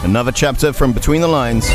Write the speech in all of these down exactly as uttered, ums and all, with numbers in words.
Another chapter from Between the Lines.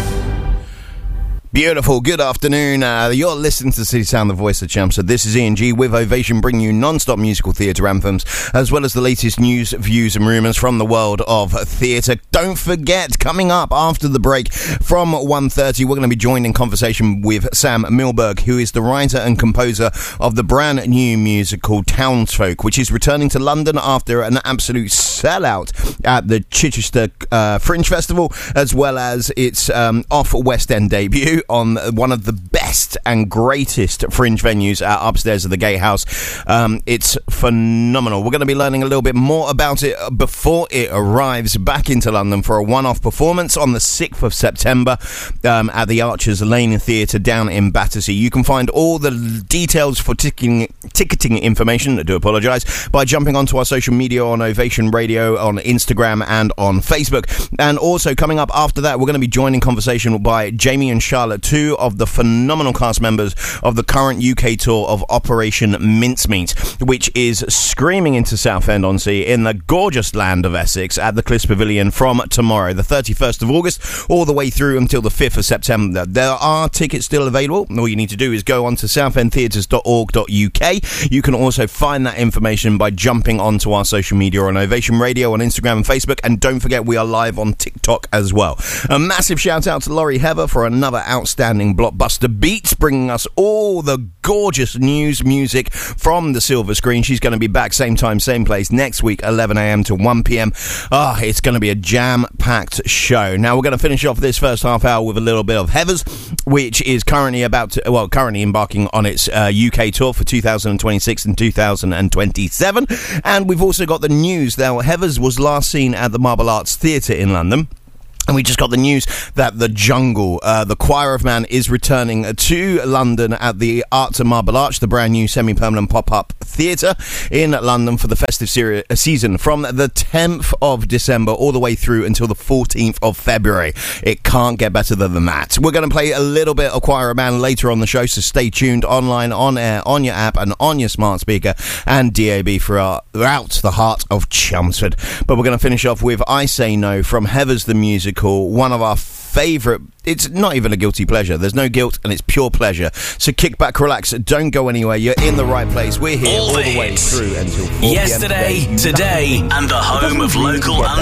Beautiful, good afternoon. Uh, you're listening to City Sound, the voice of champs. So this is Ian G with Ovation, bringing you non-stop musical theatre anthems, as well as the latest news, views and rumours from the world of theatre. Don't forget, coming up after the break from one thirty, we're going to be joined in conversation with Sam Milberg, who is the writer and composer of the brand new musical Townsfolk, which is returning to London after an absolute sellout at the Chichester uh, Fringe Festival, as well as its um, off West End debut on one of the best and greatest fringe venues uh, upstairs of the Gatehouse. Um, it's phenomenal. We're going to be learning a little bit more about it before it arrives back into London for a one-off performance on the sixth of September um, at the Archers Lane Theatre down in Battersea. You can find all the details for ticketing, ticketing information, I do apologise, by jumping onto our social media on Ovation Radio, on Instagram and on Facebook. And also coming up after that, we're going to be joined in conversation by Jamie and Charlotte, two of the phenomenal cast members of the current U K tour of Operation Mincemeat, which is screaming into Southend-on-Sea in the gorgeous land of Essex at the Cliffs Pavilion from tomorrow, the thirty-first of August, all the way through until the fifth of September. There are tickets still available. All you need to do is go on to southend theatres dot org dot U K. You can also find that information by jumping onto our social media on Ovation Radio on Instagram and Facebook, and don't forget we are live on TikTok as well. A massive shout out to Laurie Heather for another outstanding blockbuster beats, bringing us all the gorgeous news music from the silver screen. She's going to be back same time, same place next week, eleven a.m. to one p.m. Ah, oh, it's going to be a jam-packed show. Now we're going to finish off this first half hour with a little bit of Heathers, which is currently about to, well, currently embarking on its uh, U K tour for two thousand twenty-six and two thousand twenty-seven. And we've also got the news that Heathers was last seen at the Marble Arts Theatre in London. And we just got the news that The Jungle, uh, the Choir of Man, is returning to London at the Arts and Marble Arch, the brand new semi-permanent pop-up theatre in London for the festive seri- season from the tenth of December all the way through until the fourteenth of February. It can't get better than that. We're going to play a little bit of Choir of Man later on the show, so stay tuned online, on air, on your app and on your smart speaker and D A B throughout the heart of Chelmsford. But we're going to finish off with I Say No from Heathers the Musical, one of our favourite. It's not even a guilty pleasure. There's no guilt and it's pure pleasure. So kick back, relax, don't go anywhere. You're in the right place. We're here all, all the way through until four p.m. Yesterday, today, and the home of local